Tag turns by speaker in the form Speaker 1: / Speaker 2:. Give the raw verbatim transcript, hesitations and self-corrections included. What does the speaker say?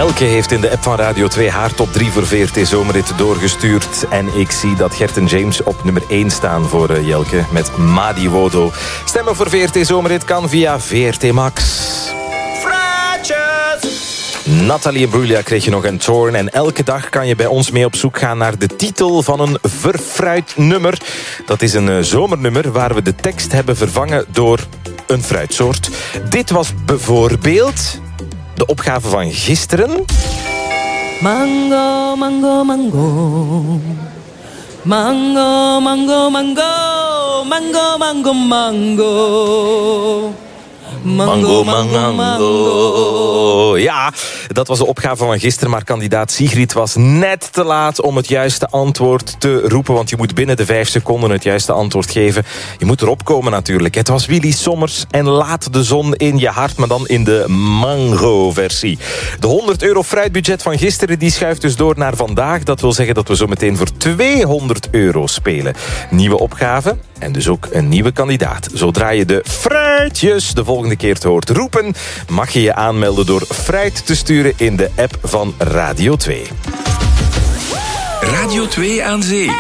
Speaker 1: Jelke heeft in de app van Radio twee haar top drie voor V R T Zomerrit doorgestuurd. En ik zie dat Gert en James op nummer één staan voor uh, Jelke met Madi Wodo. Stemmen voor V R T Zomerrit kan via V R T Max. Nathalie Imbruglia kreeg je nog een Torn. En elke dag kan je bij ons mee op zoek gaan naar de titel van een verfruitnummer. Dat is een uh, zomernummer waar we de tekst hebben vervangen door een fruitsoort. Dit was bijvoorbeeld de opgave van gisteren.
Speaker 2: Mango, mango, mango. Mango, mango, mango. Mango, mango, mango.
Speaker 1: Mango, mango, mango. Ja, dat was de opgave van gisteren, maar kandidaat Sigrid was net te laat om het juiste antwoord te roepen, want je moet binnen de vijf seconden het juiste antwoord geven. Je moet erop komen natuurlijk. Het was Willy Sommers en Laat de zon in je hart, maar dan in de mango-versie. De honderd euro fruitbudget van gisteren die schuift dus door naar vandaag. Dat wil zeggen dat we zo meteen voor tweehonderd euro spelen. Nieuwe opgave en dus ook een nieuwe kandidaat. Zodra je de fruitjes de volgende keer te hoort roepen, mag je je aanmelden door fruit te sturen in de app van Radio twee.
Speaker 3: Radio twee aan zee.